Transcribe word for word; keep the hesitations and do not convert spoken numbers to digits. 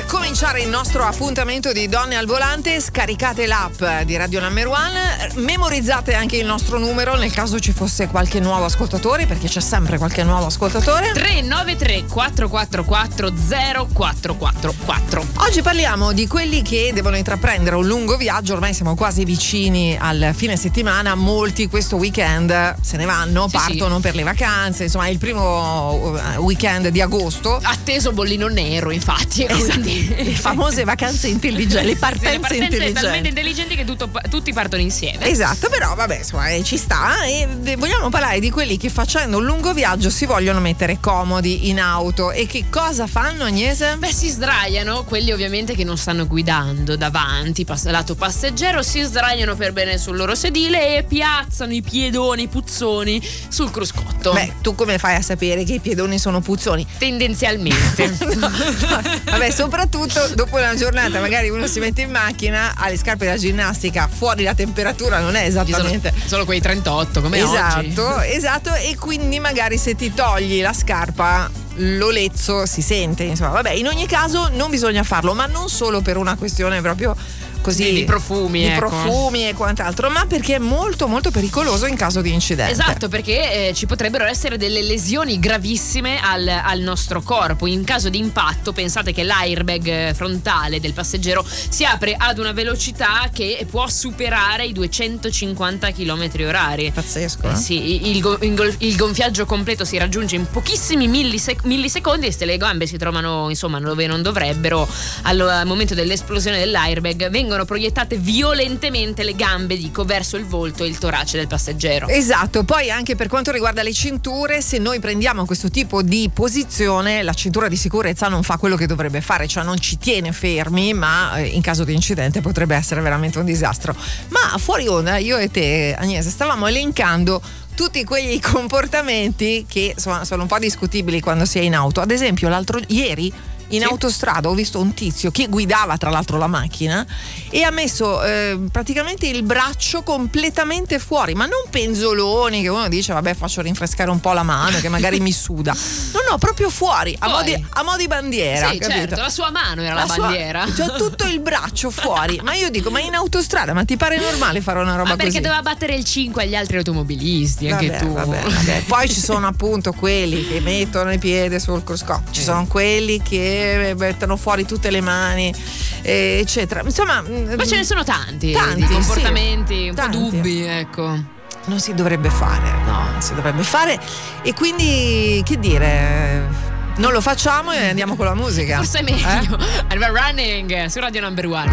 cominciare il nostro appuntamento di Donne al Volante, scaricate l'app di Radio Number One, memorizzate anche il nostro numero nel caso ci fosse qualche nuovo ascoltatore, perché c'è sempre qualche nuovo ascoltatore. tre nove tre quattro quattro quattro zero quattro quattro quattro. Oggi parliamo di quelli che devono intraprendere un lungo viaggio, ormai siamo quasi vicini al fine settimana, molti questo weekend se ne vanno, sì, partono sì. per le vacanze, insomma è il primo weekend di agosto. Atteso bollino nero, infatti, e quindi le famose vacanze intelligenti, le partenze, sì, le partenze intelligenti. talmente intelligenti che tutto, tutti partono insieme. Esatto, però vabbè, insomma, eh, ci sta. E vogliamo parlare di quelli che facendo un lungo viaggio si vogliono mettere comodi in auto. E che cosa fanno, Agnese? Beh, si sdraiano, quelli ovviamente che non stanno guidando davanti, pass- lato passeggero, si sdraiano per bene sul loro sedile e piazzano i piedoni puzzoni sul cruscotto. Beh, tu come fai a sapere che i piedoni sono puzzoni? Tendenzialmente. Vabbè, soprattutto dopo una giornata magari uno si mette in macchina, ha le scarpe da ginnastica, fuori la temperatura non è esattamente Solo, solo quei trentotto come esatto, oggi. Esatto, e quindi magari se ti togli la scarpa l'olezzo si sente, insomma, vabbè, in ogni caso non bisogna farlo, ma non solo per una questione proprio così di, di profumi, di ecco. profumi e quant'altro, ma perché è molto molto pericoloso in caso di incidente. Esatto, perché eh, ci potrebbero essere delle lesioni gravissime al, al nostro corpo. In caso di impatto, pensate che l'airbag frontale del passeggero si apre ad una velocità che può superare i duecentocinquanta chilometri orari. Pazzesco, eh? Eh, sì, il, il, il gonfiaggio completo si raggiunge in pochissimi millisec- millisecondi e se le gambe si trovano insomma dove non dovrebbero al, al momento dell'esplosione dell'airbag vengono proiettate violentemente le gambe, dico, verso il volto e il torace del passeggero. Esatto, poi anche per quanto riguarda le cinture, se noi prendiamo questo tipo di posizione, la cintura di sicurezza non fa quello che dovrebbe fare, cioè non ci tiene fermi, ma in caso di incidente potrebbe essere veramente un disastro. Ma fuori onda, io e te, Agnese, stavamo elencando tutti quegli comportamenti che insomma, sono un po' discutibili quando si è in auto. Ad esempio, l'altro ieri in sì. autostrada ho visto un tizio che guidava tra l'altro la macchina e ha messo eh, praticamente il braccio completamente fuori, ma non penzoloni che uno dice vabbè faccio rinfrescare un po' la mano che magari mi suda, no no proprio fuori a mo' di, a mo' di bandiera, sì, capito? Certo, la sua mano era la, la bandiera, sua, cioè tutto il braccio fuori, ma io dico ma in autostrada ma ti pare normale fare una roba ah, perché così? Doveva battere il cinque agli altri automobilisti, anche vabbè, tu vabbè, vabbè. Poi ci sono appunto quelli che mettono il piede sul cruscotto, ci sono quelli che mettono fuori tutte le mani eccetera, insomma, ma ce ne sono tanti, tanti di comportamenti sì, un tanti. po' dubbi, ecco. Non si dovrebbe fare, no, non si dovrebbe fare e quindi che dire, non lo facciamo e andiamo con la musica. Forse è meglio. eh? Arriva Running su Radio Number One.